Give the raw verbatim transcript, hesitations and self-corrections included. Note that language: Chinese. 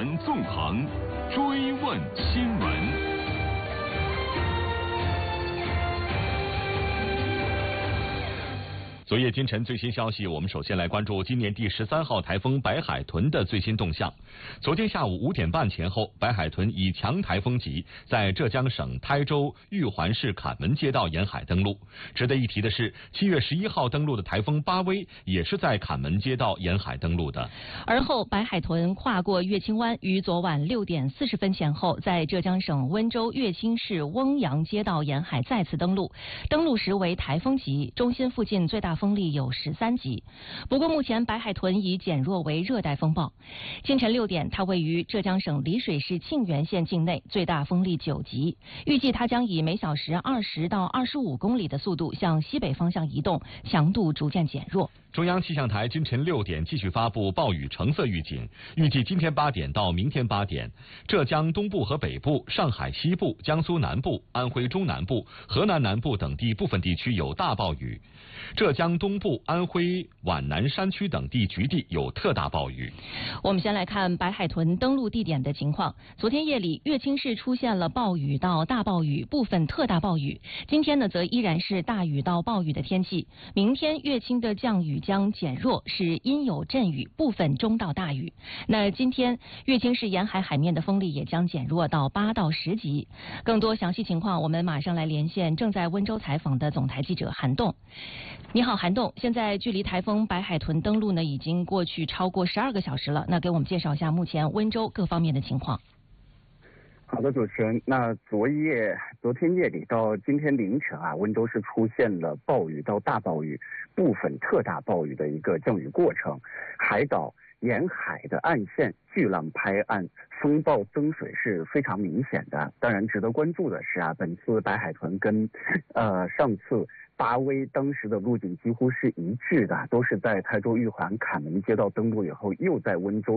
环纵横，追问新闻。昨夜今晨最新消息，我们首先来关注今年第十三号台风白海豚的最新动向。昨天下午五点半前后，白海豚以强台风级在浙江省台州玉环市坎门街道沿海登陆。值得一提的是，七月十一号登陆的台风巴威也是在坎门街道沿海登陆的。 而后，白海豚跨过乐清湾，于昨晚六点四十分前后，在浙江省温州乐清市翁阳街道沿海再次登陆。登陆时为台风级，中心附近最大风力有十三级。不过目前白海豚已减弱为热带风暴。清晨六点，它位于浙江省丽水市沁源县境内，最大风力九级。预计它将以每小时二十到二十五公里的速度向西北方向移动，强度逐渐减弱。 中央气象台今晨六点继续发布暴雨橙色预警，预计今天八点到明天八点，浙江东部和北部、上海西部、江苏南部、安徽中南部、河南南部等地部分地区有大暴雨，浙江东部、安徽皖南山区等地局地有特大暴雨。 我们先来看白海豚登陆地点的情况。昨天夜里，乐清市出现了暴雨到大暴雨，部分特大暴雨。今天呢，则依然是大雨到暴雨的天气。明天乐清的降雨将减弱，是阴有阵雨，部分中到大雨。那今天乐清市沿海海面的风力也将减弱到八到十级。更多详细情况，我们马上来连线正在温州采访的总台记者韩栋。你好，韩栋，现在距离台风白海豚登陆呢，已经过去超过十二个小时了。那给我们介绍一下目前温州各方面的情况。 好的，主持人。那昨夜、昨天夜里到今天凌晨啊，温州是出现了暴雨到大暴雨、部分特大暴雨的一个降雨过程。海岛沿海的岸线巨浪拍岸，风暴增水是非常明显的。当然，值得关注的是啊，本次白海豚跟呃上次巴威当时的路径几乎是一致的，都是在台州玉环坎门街道登陆以后，又在温州